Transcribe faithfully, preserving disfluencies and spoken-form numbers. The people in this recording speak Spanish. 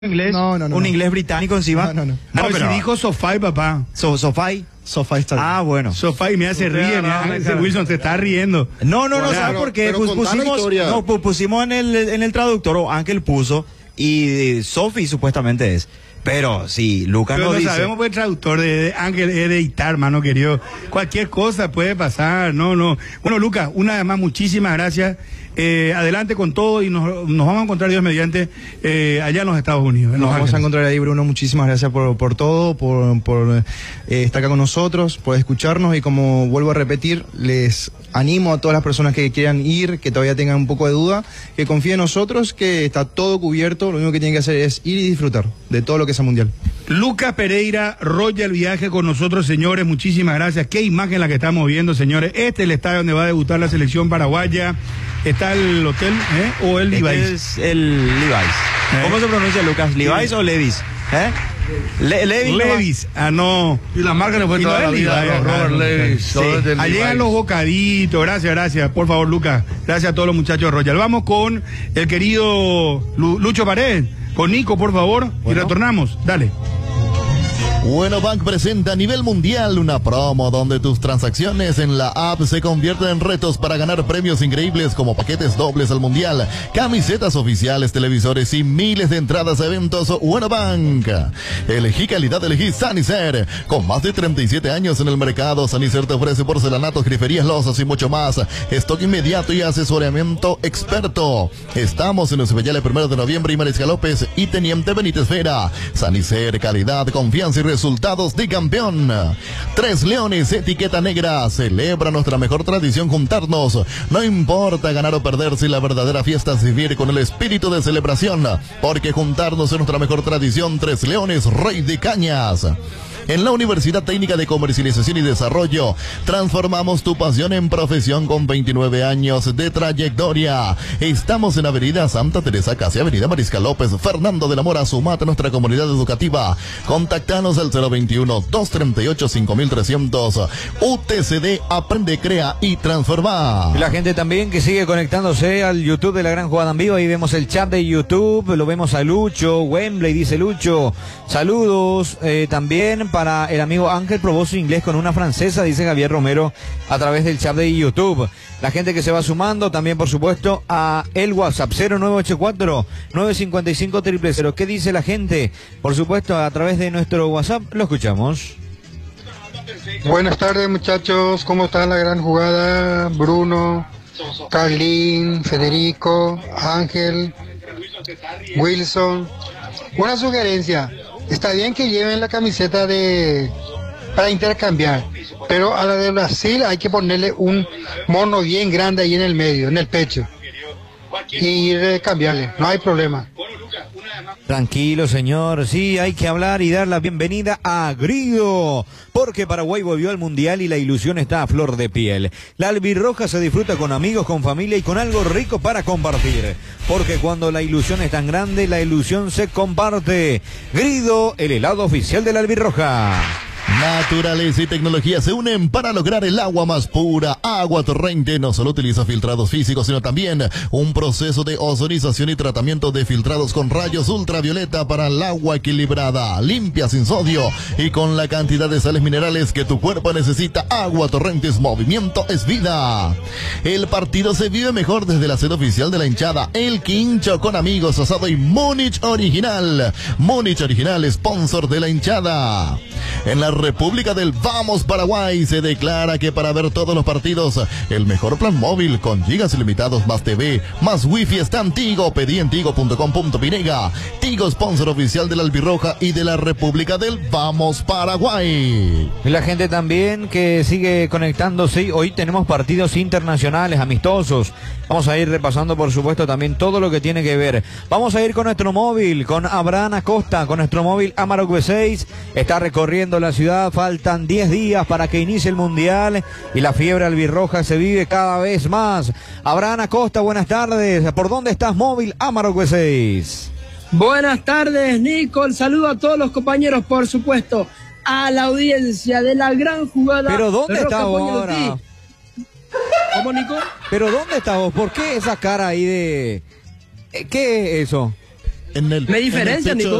inglés, No, no, no, un no. inglés británico encima. No, no, no. No, No, pero si dijo Sofá, papá. So- Sofai. Sofá está bien. Ah, bueno. Sofá y me hace ríe, no, mira, no, ese no. Wilson se está riendo. No, no, no, Bueno, ¿sabes pero- por qué? pero Pus- contá la pusimos, historia. no, pu- pusimos en el, en el traductor, o Ángel puso, y Sofi supuestamente es. Pero si Lucas Pero nos no dice. sabemos, pues el traductor de, de Ángel es de Itar, mano querido. Cualquier cosa puede pasar, no, no. Bueno, Lucas, una vez más, muchísimas gracias. Eh, adelante con todo y nos, nos vamos a encontrar, Dios mediante, eh, allá en los Estados Unidos. en Nos Los vamos a Ángeles. encontrar ahí, Bruno. Muchísimas gracias por, por todo, por, por eh, estar acá con nosotros, por escucharnos. Y como vuelvo a repetir, les animo a todas las personas que quieran ir, que todavía tengan un poco de duda, que confíen en nosotros, que está todo cubierto. Lo único que tienen que hacer es ir y disfrutar de todo lo que sea mundial. Lucas Pereira, Royal Viaje con nosotros, señores. Muchísimas gracias. Qué imagen la que estamos viendo, señores. Este es el estadio donde va a debutar la selección paraguaya. Está el hotel, ¿eh? O el Este Levi's. es el Levi's. ¿Cómo se pronuncia, Lucas? ¿Levi's o Levi's? ¿Eh? Le Levi's. Levi's. Ah, no. Y la marca no fue Y toda no la es vida, Levi's, Ro- Robert claro. Levi's. Sí. todo es del Ahí llegan Levi's. los bocaditos. Gracias, gracias. Por favor, Lucas. Gracias a todos los muchachos de Royal. Vamos con el querido Lu- Lucho Paredes. Con Nico, por favor. Y retornamos. Dale. Bueno Bank presenta a nivel mundial una promo donde tus transacciones en la app se convierten en retos para ganar premios increíbles como paquetes dobles al mundial, camisetas oficiales, televisores y miles de entradas a eventos. Bueno Bank. Elegí calidad, elegí Sanicer. Con más de treinta y siete años en el mercado, Sanicer te ofrece porcelanatos, griferías, losas y mucho más. Stock inmediato y asesoramiento experto. Estamos en los especiales primero de noviembre y Mariscal López y Teniente Benítez Vera. Sanicer, calidad, confianza y resultados de campeón. Tres Leones, etiqueta negra. Celebra nuestra mejor tradición juntarnos. No importa ganar o perder, si la verdadera fiesta es vivir con el espíritu de celebración. Porque juntarnos es nuestra mejor tradición. Tres Leones, Rey de Cañas. En la Universidad Técnica de Comercialización y Desarrollo, transformamos tu pasión en profesión con veintinueve años de trayectoria. Estamos en Avenida Santa Teresa, casi Avenida Mariscal López, Fernando de la Mora. Sumate a nuestra comunidad educativa. Contactanos al cero veintiuno, doscientos treinta y ocho, cinco mil trescientos. U T C D, aprende, crea y transforma. Y la gente también que sigue conectándose al YouTube de La Gran Jugada en Vivo. Ahí vemos el chat de YouTube, lo vemos a Lucho, Wembley, dice Lucho. Saludos eh, también para el amigo Ángel, probó su inglés con una francesa, dice Javier Romero, a través del chat de YouTube. La gente que se va sumando también, por supuesto, a el WhatsApp cero nueve ocho cuatro, nueve cinco cinco, cero cero cero. ¿Qué dice la gente? Por supuesto, a través de nuestro WhatsApp, lo escuchamos. Buenas tardes muchachos, ¿cómo está la gran jugada? Bruno, Carlín, Federico, Ángel, Wilson. Una sugerencia, está bien que lleven la camiseta de para intercambiar, pero a la de Brasil hay que ponerle un mono bien grande ahí en el medio, en el pecho, y cambiarle, no hay problema. Tranquilo, señor. Sí, hay que hablar y dar la bienvenida a Grido, porque Paraguay volvió al Mundial y la ilusión está a flor de piel. La albirroja se disfruta con amigos, con familia y con algo rico para compartir, porque cuando la ilusión es tan grande, la ilusión se comparte. Grido, el helado oficial de la albirroja. Naturaleza y tecnología se unen para lograr el agua más pura. Agua Torrente no solo utiliza filtrados físicos, sino también un proceso de ozonización y tratamiento de filtrados con rayos ultravioleta para el agua equilibrada, limpia, sin sodio y con la cantidad de sales minerales que tu cuerpo necesita. Agua Torrente es movimiento, es vida. El partido se vive mejor desde la sede oficial de la hinchada. El Quincho con amigos, asado y Múnich Original. Múnich Original, sponsor de la hinchada. En la República del Vamos Paraguay se declara que para ver todos los partidos, el mejor plan móvil con gigas ilimitados más T V, más wifi está en Tigo. Pedí en tigo punto com punto pinega. Tigo, sponsor oficial de la Albirroja y de la República del Vamos Paraguay. Y la gente también que sigue conectándose. Hoy tenemos partidos internacionales, amistosos. Vamos a ir repasando, por supuesto, también todo lo que tiene que ver. Vamos a ir con nuestro móvil, con Abraham Acosta, con nuestro móvil Amarok V seis. Está recorriendo la ciudad, faltan diez días para que inicie el Mundial y la fiebre albirroja se vive cada vez más. Abraham Acosta, buenas tardes. ¿Por dónde estás, móvil Amarok V seis? Buenas tardes, Nico. El saludo a todos los compañeros, por supuesto, a la audiencia de La Gran Jugada. ¿Pero dónde Roca está vos Pollo ahora? Lutí. ¿Cómo, Nico? ¿Pero dónde estás vos? ¿Por qué esa cara ahí de...? ¿Qué es eso? En el, Me en el diferencia, pecho Nico.